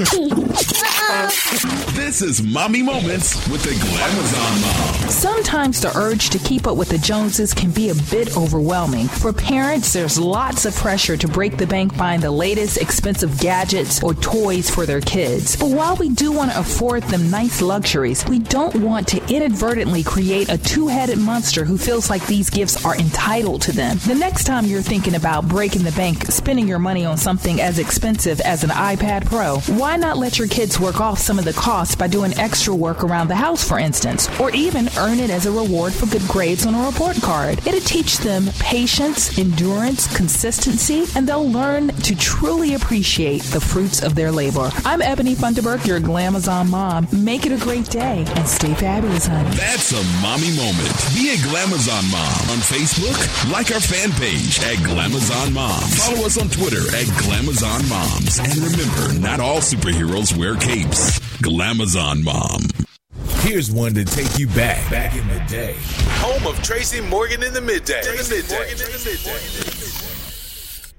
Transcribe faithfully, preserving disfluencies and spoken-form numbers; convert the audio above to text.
This is Mommy Moments with the Glamazon Mom. Sometimes the urge to keep up with the Joneses can be a bit overwhelming. For parents, there's lots of pressure to break the bank buying the latest expensive gadgets or toys for their kids. But while we do want to afford them nice luxuries, we don't want to inadvertently create a two-headed monster who feels like these gifts are entitled to them. The next time you're thinking about breaking the bank, spending your money on something as expensive as an iPad Pro, why not let your kids work off some of the costs by doing extra work around the house, for instance, or even earn it as a reward for good grades on a report card? It'll teach them patience, endurance, consistency, and they'll learn to truly appreciate the fruits of their labor. I'm Ebony Funderburk, your Glamazon mom. Make it a great day and stay fabulous, honey. That's a mommy moment. Be a Glamazon mom on Facebook. Like our fan page at Glamazon Moms. Follow us on Twitter at Glamazon Moms. And remember, not all superheroes wear capes. Glamazon Mom. Here's one to take you back, back in the day. Home of Tracy Morgan in the midday. In the midday.